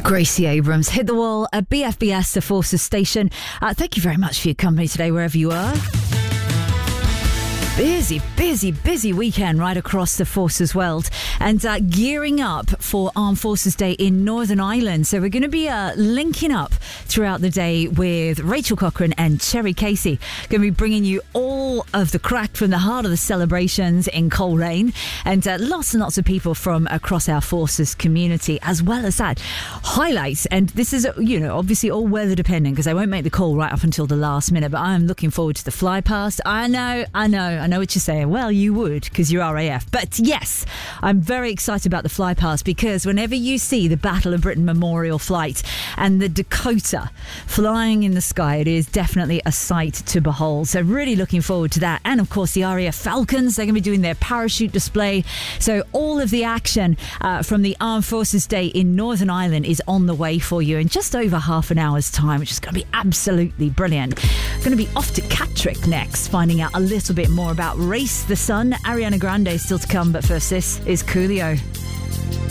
Gracie Abrams hit the wall at BFBS, the Forces Station. Thank you very much for your company today, wherever you are. Busy weekend right across the Forces world, and gearing up for Armed Forces Day in Northern Ireland. So we're going to be linking up throughout the day with Rachel Cochrane and Cherry Casey. Going to be bringing you all of the crack from the heart of the celebrations in Coleraine, and lots and lots of people from across our Forces community, as well as that highlights. And this is, obviously all weather dependent, because I won't make the call right up until the last minute, but I am looking forward to the fly past. I know what you're saying. Well, you would, because you're RAF. But yes, I'm very excited about the fly past, because whenever you see the Battle of Britain Memorial flight and the Dakota flying in the sky, it is definitely a sight to behold. So really looking forward to that. And of course, the RAF Falcons, they're going to be doing their parachute display. So all of the action from the Armed Forces Day in Northern Ireland is on the way for you in just over half an hour's time, which is going to be absolutely brilliant. Going to be off to Catterick next, finding out a little bit more about Race the Sun. Ariana Grande is still to come, but first, this is Coolio.